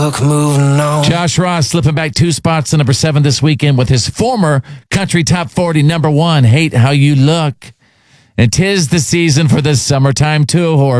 moving on. Josh Ross slipping back 2 spots to number 7 this weekend with his former country top 40 number 1, Hate How You Look. And 'tis the season for the summertime tour.